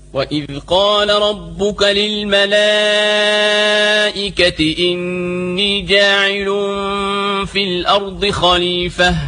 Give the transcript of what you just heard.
وإذ قال ربك للملائكة إني جاعل في الأرض خليفة